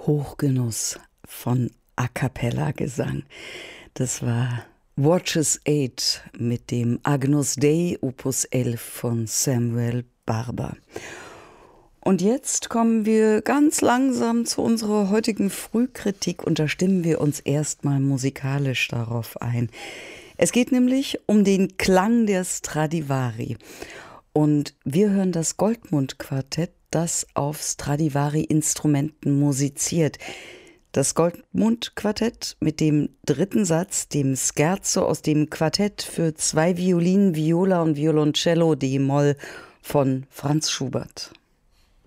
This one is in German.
Hochgenuss von A-cappella-Gesang. Das war Watches 8 mit dem Agnus Dei Opus 11 von Samuel Barber. Und jetzt kommen wir ganz langsam zu unserer heutigen Frühkritik und da stimmen wir uns erstmal musikalisch darauf ein. Es geht nämlich um den Klang der Stradivari. Und wir hören das Goldmund-Quartett, das auf Stradivari-Instrumenten musiziert. Das Goldmund-Quartett mit dem dritten Satz, dem Scherzo aus dem Quartett für 2 Violinen, Viola und Violoncello d-Moll von Franz Schubert.